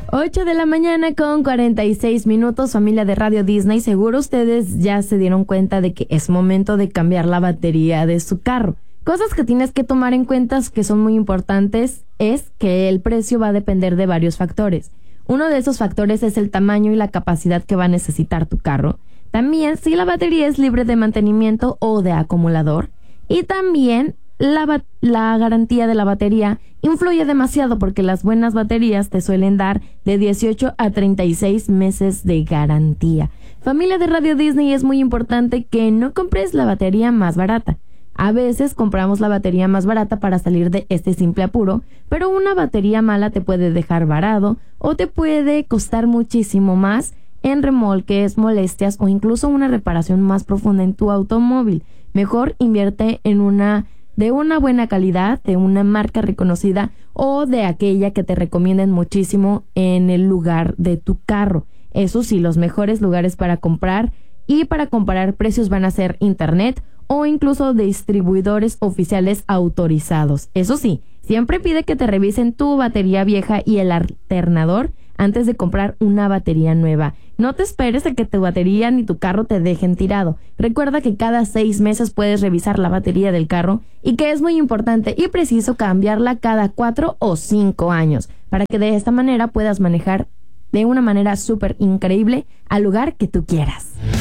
8 de la mañana con 46 minutos, familia de Radio Disney. Seguro ustedes ya se dieron cuenta de que es momento de cambiar la batería de su carro. Cosas que tienes que tomar en cuenta que son muy importantes es que el precio va a depender de varios factores. Uno de esos factores es el tamaño y la capacidad que va a necesitar tu carro. También si la batería es libre de mantenimiento o de acumulador. Y también la garantía de la batería influye demasiado porque las buenas baterías te suelen dar de 18 a 36 meses de garantía. Familia de Radio Disney, es muy importante que no compres la batería más barata. A veces compramos la batería más barata para salir de este simple apuro, pero una batería mala te puede dejar varado o te puede costar muchísimo más en remolques, molestias o incluso una reparación más profunda en tu automóvil. Mejor invierte en una de una buena calidad, de una marca reconocida o de aquella que te recomienden muchísimo en el lugar de tu carro. Eso sí, los mejores lugares para comprar y para comparar precios van a ser internet o incluso distribuidores oficiales autorizados. Eso sí, siempre pide que te revisen tu batería vieja y el alternador antes de comprar una batería nueva. No te esperes a que tu batería ni tu carro te dejen tirado. Recuerda que cada 6 meses puedes revisar la batería del carro y que es muy importante y preciso cambiarla cada 4 o 5 años para que de esta manera puedas manejar de una manera súper increíble al lugar que tú quieras.